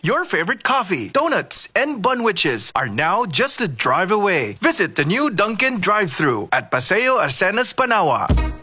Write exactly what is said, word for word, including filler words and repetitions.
Your favorite coffee, donuts, and bunwiches are now just a drive away. Visit the new Dunkin' drive-thru at Paseo Arcenas, Panawa.